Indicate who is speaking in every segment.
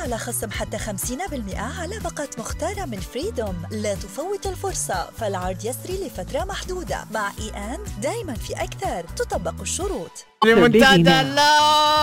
Speaker 1: على خصم حتى 50% على باقة مختارة من فريدوم. لا تفوت الفرصة، فالعرض يسري لفترة محدودة. مع E&, دايما في أكثر، تطبق الشروط.
Speaker 2: منتدى لا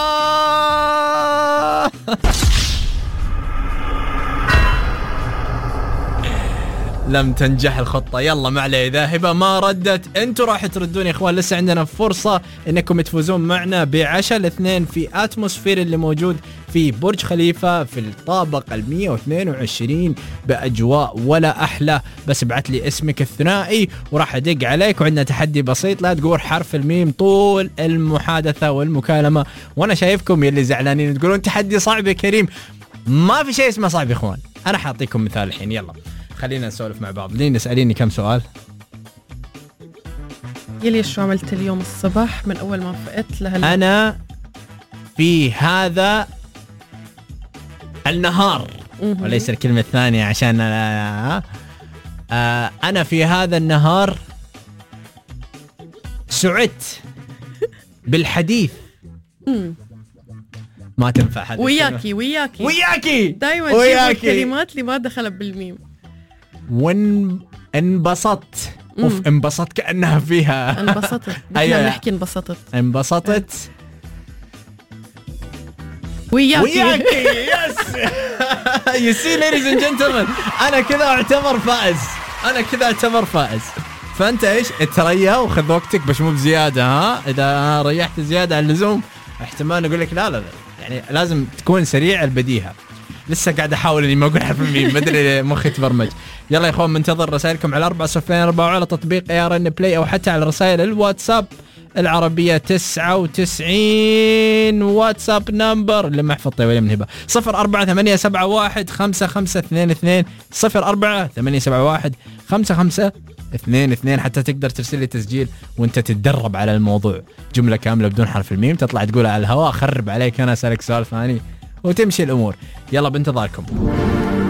Speaker 2: لم تنجح الخطة. يلا ما عليه، ذاهبة ما ردت. انتوا راح تردون يا اخوان. لسه عندنا فرصة انكم تفوزون معنا بعشاء الاثنين في اتموسفير اللي موجود في برج خليفة في الطابق 122 بأجواء ولا أحلى. بس ابعت لي اسمك الثنائي وراح أدق عليك. وعندنا تحدي بسيط، لا تقول حرف الميم طول المحادثة والمكالمة. وأنا شايفكم يلي زعلانين تقولون تحدي صعب يا كريم. ما في شيء اسمه صعب يا اخوان. أنا حاعطيكم مثال الحين. يلا خلينا نسولف مع بعض. لين نسأليني كم سؤال؟
Speaker 3: يلي شو عملت اليوم الصبح من أول ما فقت لهلا؟
Speaker 2: أنا في هذا النهار وليس الكلمة الثانية عشان أنا في هذا النهار سعدت بالحديث. ما تنفع هذا. وياكي
Speaker 3: دايما تجيبوا الكلمات اللي ما دخلت بالميم.
Speaker 2: انبسطت. انبسطت كأنها فيها
Speaker 3: انبسطت. نحن نحكي انبسطت. وياكي
Speaker 2: يس. You see ladies and gentlemen, أنا كذا أعتبر فائز. فأنت إيش تريا وخذ وقتك بس مو بزيادة. إذا ريحت زيادة عن اللزوم احتمال نقول لك لا يعني لازم تكون سريع البديهة. لسه قاعد أحاول إني ما أقول حرف الميم، مدري مخي تبرمج. يلا يا إخوان منتظر رسائلكم على 404 على تطبيق ARN Play أو حتى على رسائل الواتساب العربية 99 واتساب نمبر اللي ما حفظته ولا من هبة 0487155522 0487155522 حتى تقدر ترسل لي تسجيل وانت تتدرب على الموضوع. جملة كاملة بدون حرف الميم تطلع تقولها على الهواء. أخرب عليك أنا أسألك سؤال ثاني وتمشي الأمور. يلا بانتظاركم.